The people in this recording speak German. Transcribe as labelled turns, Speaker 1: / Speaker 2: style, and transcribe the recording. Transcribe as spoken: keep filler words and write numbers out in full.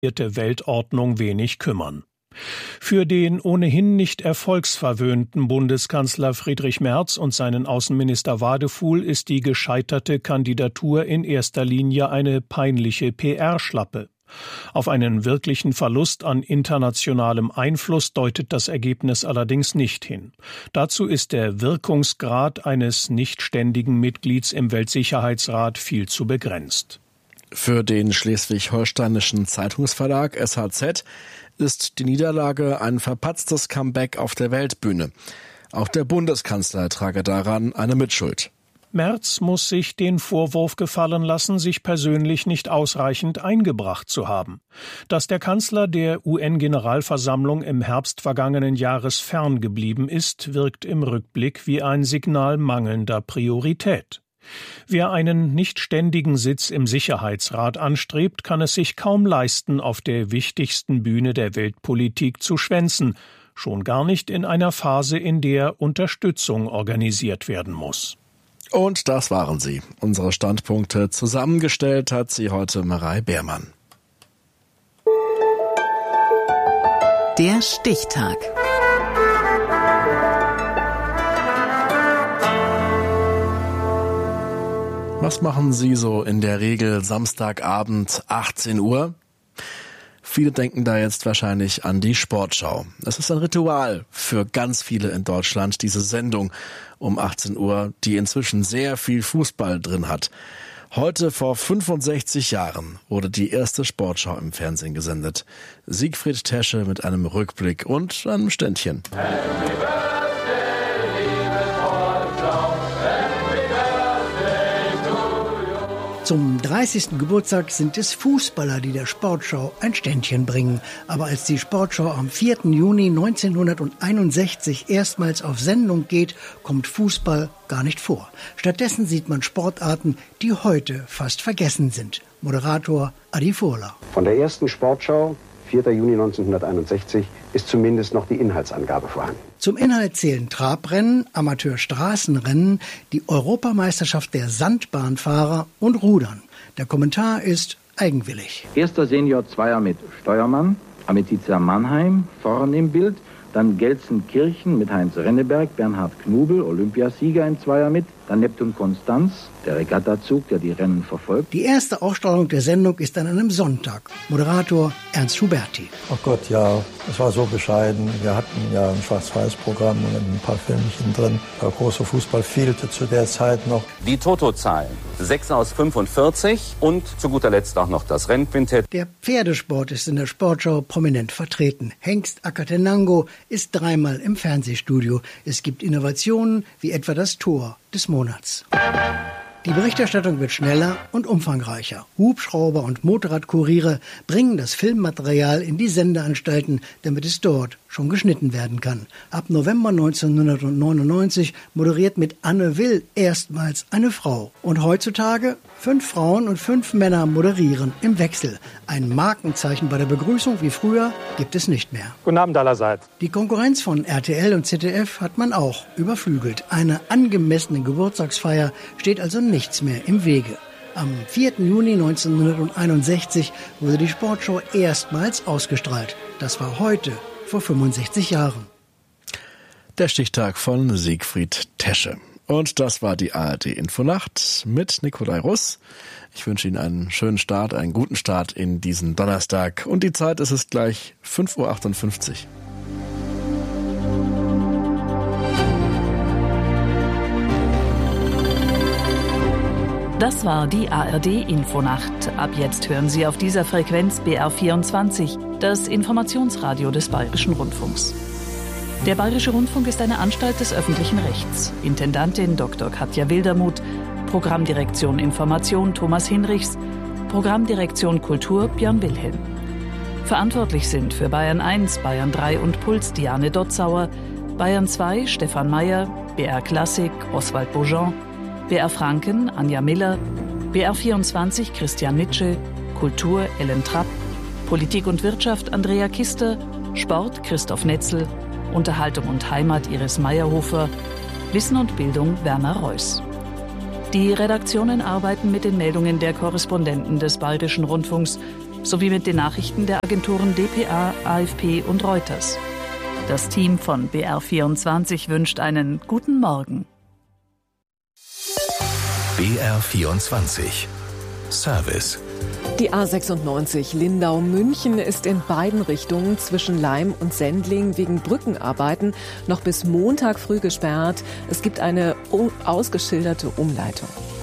Speaker 1: Weltordnung wenig kümmern. Für den ohnehin nicht erfolgsverwöhnten Bundeskanzler Friedrich Merz und seinen Außenminister Wadefuhl ist die gescheiterte Kandidatur in erster Linie eine peinliche P R-Schlappe. Auf einen wirklichen Verlust an internationalem Einfluss deutet das Ergebnis allerdings nicht hin. Dazu ist der Wirkungsgrad eines nicht ständigen Mitglieds im Weltsicherheitsrat viel zu begrenzt.
Speaker 2: Für den schleswig-holsteinischen Zeitungsverlag S H Z ist die Niederlage ein verpatztes Comeback auf der Weltbühne. Auch der Bundeskanzler trage daran eine Mitschuld.
Speaker 1: Merz muss sich den Vorwurf gefallen lassen, sich persönlich nicht ausreichend eingebracht zu haben. Dass der Kanzler der U N-Generalversammlung im Herbst vergangenen Jahres ferngeblieben ist, wirkt im Rückblick wie ein Signal mangelnder Priorität. Wer einen nicht ständigen Sitz im Sicherheitsrat anstrebt, kann es sich kaum leisten, auf der wichtigsten Bühne der Weltpolitik zu schwänzen, schon gar nicht in einer Phase, in der Unterstützung organisiert werden muss.
Speaker 2: Und das waren sie. Unsere Standpunkte zusammengestellt hat sie heute Marei Beermann.
Speaker 3: Der Stichtag.
Speaker 2: Was machen Sie so in der Regel Samstagabend achtzehn Uhr? Viele denken da jetzt wahrscheinlich an die Sportschau. Es ist ein Ritual für ganz viele in Deutschland, diese Sendung um achtzehn Uhr, die inzwischen sehr viel Fußball drin hat. Heute vor fünfundsechzig Jahren wurde die erste Sportschau im Fernsehen gesendet. Siegfried Tesche mit einem Rückblick und einem Ständchen.
Speaker 4: Zum dreißigsten Geburtstag sind es Fußballer, die der Sportschau ein Ständchen bringen. Aber als die Sportschau am vierten Juni neunzehnhunderteinundsechzig erstmals auf Sendung geht, kommt Fußball gar nicht vor. Stattdessen sieht man Sportarten, die heute fast vergessen sind. Moderator Adi Furler.
Speaker 5: Von der ersten Sportschau, vierten Juni neunzehnhunderteinundsechzig, ist zumindest noch die Inhaltsangabe vorhanden.
Speaker 4: Zum Inhalt zählen Trabrennen, Amateurstraßenrennen, die Europameisterschaft der Sandbahnfahrer und Rudern. Der Kommentar ist eigenwillig.
Speaker 6: Erster Senior Zweier mit Steuermann, Ametizia Mannheim, vorn im Bild. Dann Gelsenkirchen mit Heinz Renneberg, Bernhard Knubel, Olympiasieger im Zweier mit. Dann Neptun Konstanz, der Regattazug, der die Rennen verfolgt.
Speaker 4: Die erste Ausstrahlung der Sendung ist an einem Sonntag. Moderator Ernst Huberti.
Speaker 7: Ach Gott, ja, es war so bescheiden. Wir hatten ja ein Schwarz-Weiß-Programm und ein paar Filmchen drin. Der große Fußball fehlte zu der Zeit noch.
Speaker 8: Die Toto-Zahlen, sechs aus fünfundvierzig und zu guter Letzt auch noch das Rennquintett.
Speaker 4: Der Pferdesport ist in der Sportschau prominent vertreten. Hengst Akatenango ist dreimal im Fernsehstudio. Es gibt Innovationen wie etwa das Tor des Monats. Die Berichterstattung wird schneller und umfangreicher. Hubschrauber und Motorradkuriere bringen das Filmmaterial in die Sendeanstalten, damit es dort schon geschnitten werden kann. Ab November neunzehnhundertneunundneunzig moderiert mit Anne Will erstmals eine Frau. Und heutzutage fünf Frauen und fünf Männer moderieren im Wechsel. Ein Markenzeichen bei der Begrüßung wie früher gibt es nicht mehr.
Speaker 9: Guten Abend allerseits.
Speaker 4: Die Konkurrenz von R T L und Z D F hat man auch überflügelt. Eine angemessene Geburtstagsfeier steht also nichts mehr im Wege. Am vierten Juni neunzehnhunderteinundsechzig wurde die Sportschau erstmals ausgestrahlt. Das war heute vor fünfundsechzig Jahren.
Speaker 2: Der Stichtag von Siegfried Tesche. Und das war die A R D-Infonacht mit Nikolai Russ. Ich wünsche Ihnen einen schönen Start, einen guten Start in diesen Donnerstag. Und die Zeit ist es gleich fünf Uhr achtundfünfzig.
Speaker 3: Das war die A R D-Infonacht. Ab jetzt hören Sie auf dieser Frequenz B R vierundzwanzig, das Informationsradio des Bayerischen Rundfunks. Der Bayerische Rundfunk ist eine Anstalt des öffentlichen Rechts. Intendantin Doktor Katja Wildermuth, Programmdirektion Information Thomas Hinrichs, Programmdirektion Kultur Björn Wilhelm. Verantwortlich sind für Bayern eins, Bayern drei und Puls Diane Dotzauer, Bayern zwei Stefan Mayer, B R Klassik Oswald Beaujean, B R Franken Anja Miller, B R vierundzwanzig Christian Nitsche, Kultur Ellen Trapp, Politik und Wirtschaft Andrea Kister, Sport Christoph Netzel, Unterhaltung und Heimat Iris Meyerhofer, Wissen und Bildung Werner Reuss. Die Redaktionen arbeiten mit den Meldungen der Korrespondenten des Bayerischen Rundfunks sowie mit den Nachrichten der Agenturen D P A, A F P und Reuters. Das Team von B R vierundzwanzig wünscht einen guten Morgen.
Speaker 9: B R vierundzwanzig Service.
Speaker 10: Die A sechsundneunzig Lindau-München ist in beiden Richtungen zwischen Laim und Sendling wegen Brückenarbeiten noch bis Montag früh gesperrt. Es gibt eine ausgeschilderte Umleitung.